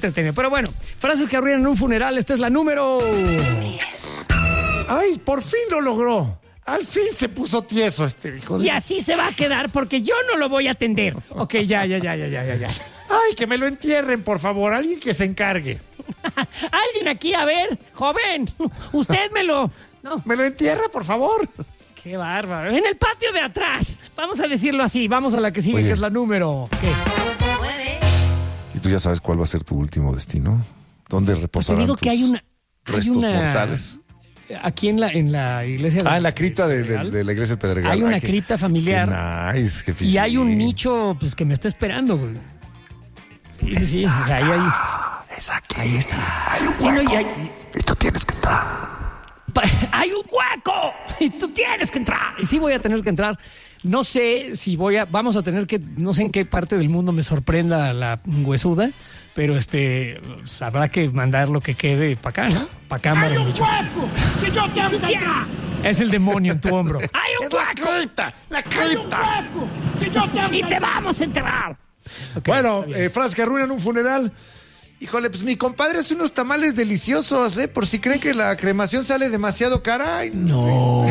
entretenido. Pero bueno, frases que arruinan un funeral. Esta es la número 10. Ay, por fin lo logró. Al fin se puso tieso este hijo de... Y así se va a quedar porque yo no lo voy a atender. Ok, ya. Ay, que me lo entierren, por favor. Alguien que se encargue. Alguien aquí, a ver, joven, usted me lo... No, ¿Me lo entierra, por favor? qué bárbaro. En el patio de atrás. Vamos a decirlo así. Vamos a la que sigue, Oye. que es la número... ¿Qué? 9. ¿Y tú ya sabes cuál va a ser tu último destino? ¿Dónde Pues te reposarán digo tus que hay una... restos mortales? Aquí en la iglesia... En la cripta de Pedregal, la iglesia del Pedregal. Hay una Ay, cripta familiar. Qué nice, qué Y hay un fifí. nicho pues que me está esperando, güey. Sí. O sea, ahí Es aquí. ahí está. Hay un Sí, no, hueco. y hay- Y tú tienes que entrar. ¡Hay un hueco! Y tú tienes que entrar. Y sí voy a tener que entrar. No sé si vamos a tener que, no sé en qué parte del mundo me sorprenda la huesuda, pero pues, habrá que mandar lo que quede para acá, ¿no? Para acá, ¡hay un hueco! ¡Que yo te amo! Es el demonio en tu hombro. ¡Hay un ¡Es la hueco! cripta! ¡La cripta! ¡Y te vamos a enterrar! Ok, Bueno, está bien. frases que arruinan un funeral. Híjole, pues mi compadre hace unos tamales deliciosos, ¿eh? Por si creen que la cremación sale demasiado cara. Ay, No.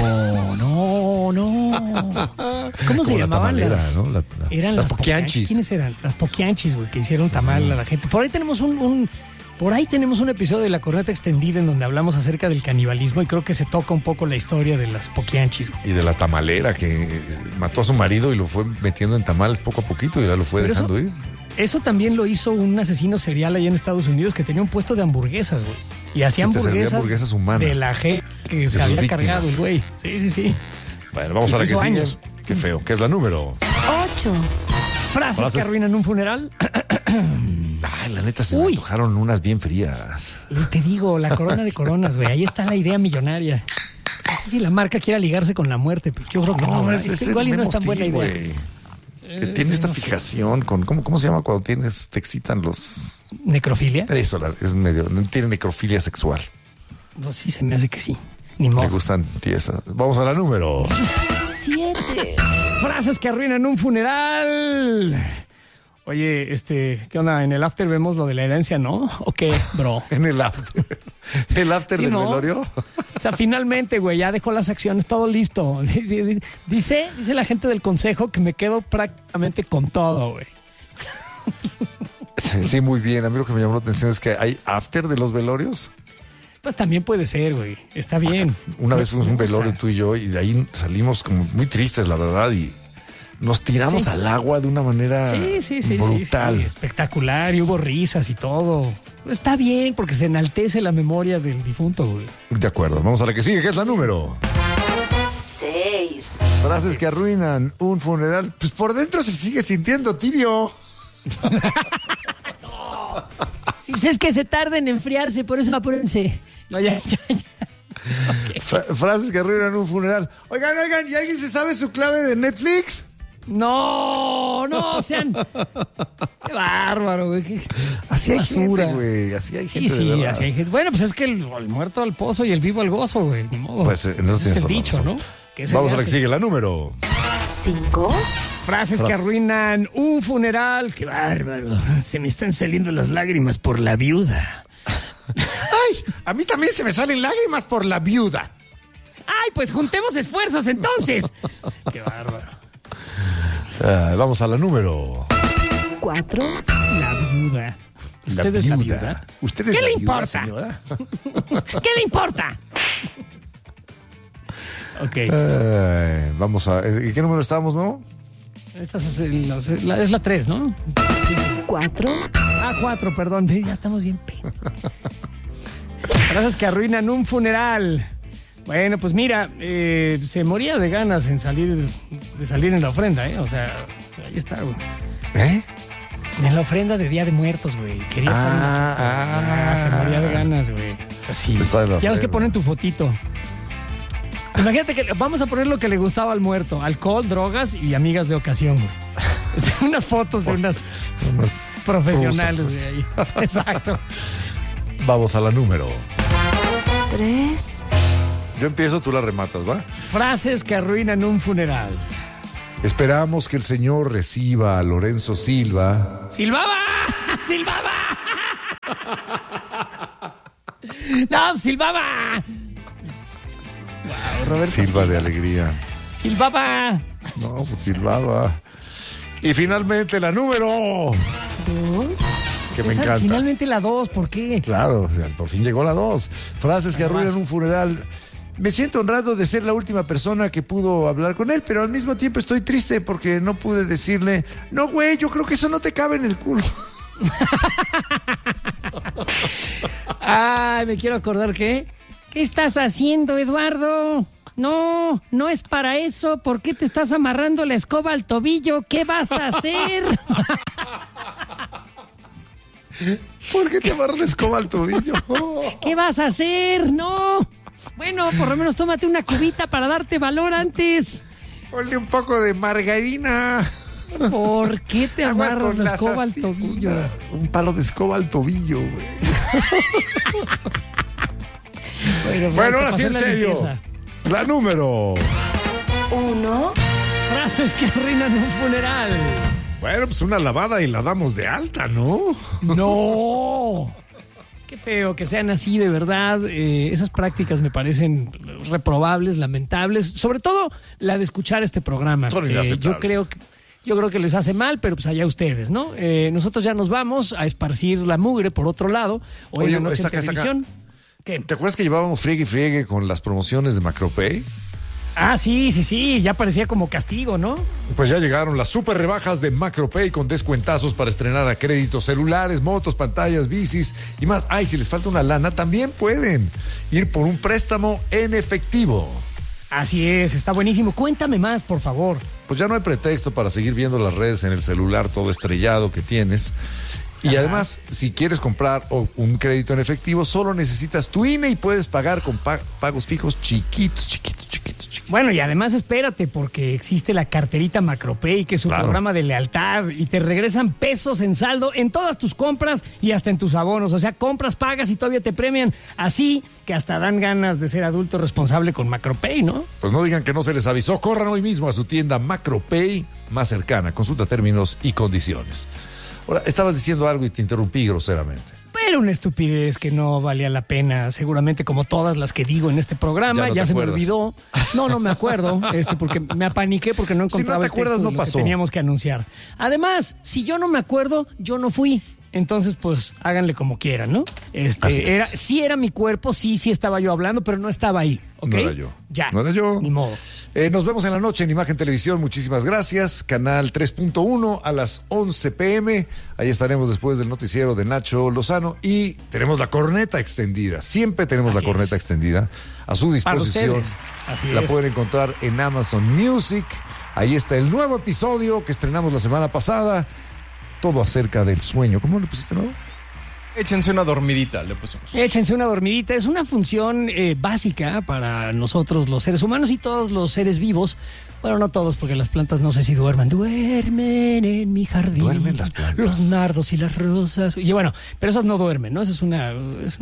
¿Cómo se Como la llamaban tamalera, las? ¿no? Eran las las poquianchis. ¿Quiénes eran? Las poquianchis, güey, que hicieron tamal a la gente. Por ahí tenemos por ahí tenemos un episodio de La Corneta Extendida en donde hablamos acerca del canibalismo y creo que se toca un poco la historia de las poquianchis, güey. Y de la tamalera que mató a su marido y lo fue metiendo en tamales poco a poquito y ya lo fue Pero dejando ir. Eso también lo hizo un asesino serial allá en Estados Unidos que tenía un puesto de hamburguesas, güey. Y hacía Y te servía hamburguesas, hamburguesas humanas. de la gente que se sus había víctimas. cargado el güey. Sí. Bueno, vamos a la que Hizo sigue. años. Qué feo. ¿Qué es la número? 8. Frases que arruinan un funeral. Ay, la neta se me Uy. antojaron unas bien frías. Te digo, la corona de coronas, güey. Ahí está la idea millonaria. No sé si la marca quiera ligarse con la muerte, pero yo creo que no. ¿verdad? Es que igual y no es tan buena idea. Que tiene esta no sé. fijación con... ¿Cómo se llama cuando te excitan los... ¿Necrofilia? Eso, es medio... Tiene necrofilia sexual. No, sí, se me hace que sí. Ni Me modo. gustan tiesas. Vamos a la número. 7. Frases que arruinan un funeral. Oye, ¿qué onda? ¿En el after vemos lo de la herencia, no? ¿O qué, bro? En el after. El after Sí, del ¿no? velorio. O sea, finalmente, güey, ya dejó las acciones, todo listo. Dice la gente del consejo que me quedo prácticamente con todo, güey. Sí, muy bien. A mí lo que me llamó la atención es que hay after de los velorios. Pues también puede ser, güey. Está bien. Una vez fuimos a un Me gusta. velorio tú y yo y de ahí salimos como muy tristes, la verdad, y nos tiramos Sí. al agua de una manera Sí, brutal. sí, espectacular. Y hubo risas y todo. Está bien porque se enaltece la memoria del difunto, güey. De acuerdo, vamos a la que sigue, que es la número. 6. Frases que arruinan un funeral. pues por dentro se sigue sintiendo tibio. Sí, pues es que se tarda en enfriarse, por eso apúrense. No, ya. Frases que arruinan un funeral. Oigan, ¿y alguien se sabe su clave de Netflix? No, sean. Qué bárbaro, güey. Qué Así hay basura. gente, güey. Así hay Sí, gente. de verdad. así hay gente. Bueno, pues es que el muerto al pozo y el vivo al gozo, güey. Ni modo. Pues en eso Ese es tienes el toda la dicho, razón. ¿no? ¿Qué se Vamos le a la que hace? sigue, la número. 5. Frases que arruinan un funeral. Qué bárbaro. Se me están saliendo las lágrimas por la viuda. Ay, a mí también se me salen lágrimas por la viuda. Ay, pues juntemos esfuerzos entonces. Qué bárbaro. Vamos a la número. 4. La viuda. ¿Usted es la viuda? ¿Usted es ¿Qué la le viuda, importa? señora? ¿Qué le importa? Ok. Vamos a... ¿En qué número estábamos, no? Esta es la 3, ¿no? 4. 4, perdón. Ya estamos bien. Frases que arruinan un funeral. Bueno, pues mira, se moría de ganas de salir en la ofrenda, ¿eh? O sea, ahí está, güey. ¿Eh? En la ofrenda de Día de Muertos, güey. Quería estar se moría de ganas, güey. Así. Está en la Ya ves que ofrenda. ponen tu fotito. Imagínate que vamos a poner lo que le gustaba al muerto: alcohol, drogas y amigas de ocasión, güey. Unas fotos de unas profesionales rusas. de ahí. Exacto. Vamos a la número. 3. Yo empiezo, tú la rematas, ¿va? Frases que arruinan un funeral. Esperamos que el Señor reciba a Lorenzo Silva. ¡Silbaba! ¡Silbaba! No, silbaba. Wow, Roberto. Silba de alegría. Silbaba. No, pues silbaba. Y finalmente la número... 2, Que me Esa, encanta. finalmente la 2, ¿por qué? Claro, o sea, por fin llegó la 2. Frases que arruinan un funeral. Me siento honrado de ser la última persona que pudo hablar con él, pero al mismo tiempo estoy triste porque no pude decirle, no, güey, yo creo que eso no te cabe en el culo. Ay, me quiero acordar que... ¿Qué estás haciendo, Eduardo? No, no es para eso. ¿Por qué te estás amarrando la escoba al tobillo? ¿Qué vas a hacer? ¿Por qué te amarras la escoba al tobillo? ¿Qué vas a hacer? No. Bueno, por lo menos tómate una cubita para darte valor antes. Ponle un poco de margarina. ¿Por qué te Aguas amarras con la las escoba al asti- tobillo? Un palo de escoba al tobillo, güey. Bueno, ahora sí, en serio. La número. 1, Frases que arruinan un funeral. Bueno, pues una lavada y la damos de alta, ¿no? No. Qué feo que sean así, de verdad. Esas prácticas me parecen reprobables, lamentables. Sobre todo la de escuchar este programa. Son inaceptables. Yo creo que les hace mal, pero pues allá ustedes, ¿no? Nosotros ya nos vamos a esparcir la mugre por otro lado. Hoy Oye, en la noche está en acá, está acá. televisión. ¿Qué? ¿Te acuerdas que llevábamos friegue y friegue con las promociones de Macropay? Ah, sí, ya parecía como castigo, ¿no? Pues ya llegaron las super rebajas de Macropay con descuentazos para estrenar a créditos celulares, motos, pantallas, bicis y más. Ay, si les falta una lana, también pueden ir por un préstamo en efectivo. Así es, está buenísimo. Cuéntame más, por favor. Pues ya no hay pretexto para seguir viendo las redes en el celular todo estrellado que tienes. Y además, si quieres comprar un crédito en efectivo, solo necesitas tu INE y puedes pagar con pagos fijos chiquitos. Bueno, y además espérate, porque existe la carterita Macropay, que es un Claro. programa de lealtad, y te regresan pesos en saldo en todas tus compras y hasta en tus abonos. O sea, compras, pagas y todavía te premian. Así que hasta dan ganas de ser adulto responsable con Macropay, ¿no? Pues no digan que no se les avisó. Corran hoy mismo a su tienda Macropay más cercana. Consulta términos y condiciones. Ahora, estabas diciendo algo y te interrumpí groseramente. Pero una estupidez que no valía la pena, seguramente como todas las que digo en este programa. Ya no Ya te se me acuerdas. olvidó. No me acuerdo, porque me apaniqué porque no Si no encontraba te el acuerdas, texto no de lo que pasó. teníamos que anunciar. Además, si yo no me acuerdo, yo no fui. Entonces, pues, háganle como quieran, ¿no? Así es. Sí era mi cuerpo, sí estaba yo hablando, pero no estaba ahí, ¿ok? No era yo. Ya. No era yo. Ni modo. Nos vemos en la noche en Imagen Televisión. Muchísimas gracias. Canal 3.1 a las 11 p.m. Ahí estaremos después del noticiero de Nacho Lozano. Y tenemos la corneta extendida. Siempre tenemos Así la corneta es. extendida a su disposición. ustedes. Así la es. pueden encontrar en Amazon Music. Ahí está el nuevo episodio que estrenamos la semana pasada. Todo acerca del sueño. ¿Cómo le pusiste, no? Échense una dormidita, le pusimos. Échense una dormidita. Es una función básica para nosotros los seres humanos y todos los seres vivos. Bueno, no todos, porque las plantas no sé si duermen. Duermen en mi jardín. Duermen las plantas. Los nardos y las rosas. Y bueno, pero esas no duermen, ¿no? Esa es una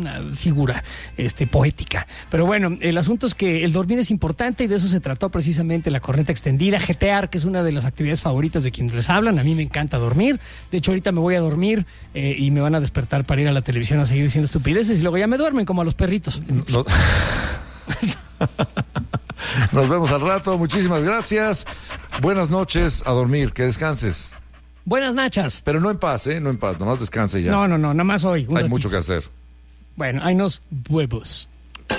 figura poética. Pero bueno, el asunto es que el dormir es importante y de eso se trató precisamente la corneta extendida. Jetear, que es una de las actividades favoritas de quienes les hablan. A mí me encanta dormir. De hecho, ahorita me voy a dormir y me van a despertar para ir a la televisión a seguir diciendo estupideces y luego ya me duermen como a los perritos. No. Nos vemos al rato. Muchísimas gracias. Buenas noches. A dormir. Que descanses. Buenas nachas. Pero no en paz, ¿eh? No en paz. Nomás descanse ya. No, nada más hoy. un Hay ratito. mucho que hacer. Bueno, hay unos huevos.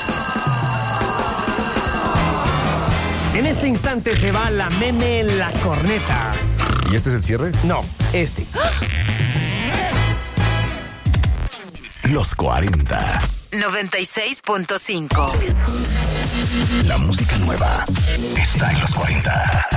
En este instante se va la meme la corneta. ¿Y este es el cierre? No, Los 40. 96.5. La música nueva está en los 40.